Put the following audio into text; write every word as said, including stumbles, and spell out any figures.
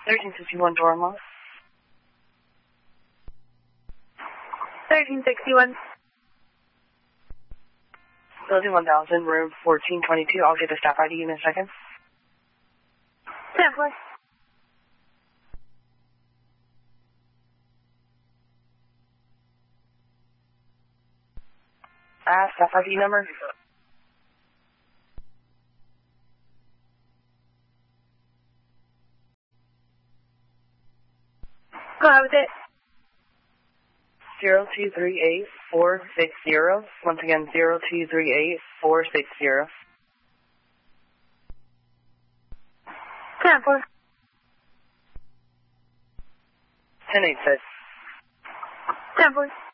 thirteen sixty-one Dorma. thirteen sixty-one. Building one thousand, room fourteen twenty-two. I'll get the staff I D in a second. ten four. Ah, staff I D number. Go ahead with it. Zero two three eight four six zero. Once again, zero two three eight four six zero. ten four. ten eight six. ten four.